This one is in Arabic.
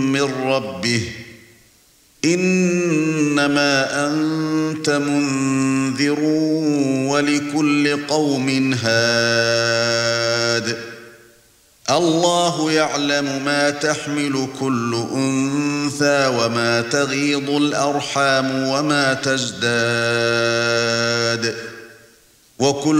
من ربه إنما أنت منذر ولكل قوم هاد الله يعلم ما تحمل كل أنثى وما تغيض الأرحام وما تزداد وكل